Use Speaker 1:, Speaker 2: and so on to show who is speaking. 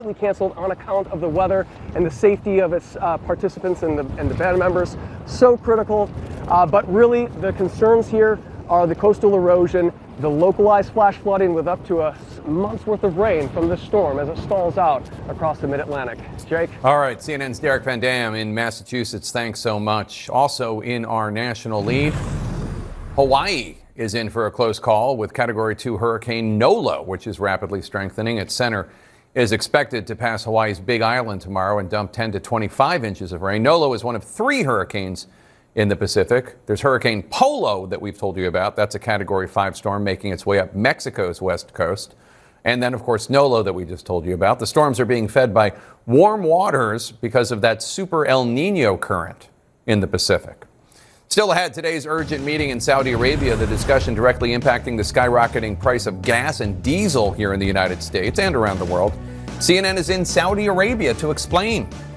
Speaker 1: canceled on account of the weather and the safety of its participants and the band members. So critical, but really the concerns here are the coastal erosion, the localized flash flooding with up to a month's worth of rain from this storm as it stalls out across the mid-Atlantic. Jake?
Speaker 2: All right, CNN's Derek Van Dam in Massachusetts. Thanks so much. Also in our national lead, Hawaii is in for a close call with Category 2 Hurricane Nolo, which is rapidly strengthening. Its center is expected to pass Hawaii's Big Island tomorrow and dump 10 to 25 inches of rain. Nolo is one of 3 hurricanes in the Pacific. There's Hurricane Polo that we've told you about. That's a Category 5 storm making its way up Mexico's west coast. And then, of course, Nolo that we just told you about. The storms are being fed by warm waters because of that super El Nino current in the Pacific. Still ahead, today's urgent meeting in Saudi Arabia, the discussion directly impacting the skyrocketing price of gas and diesel here in the United States and around the world. CNN is in Saudi Arabia to explain.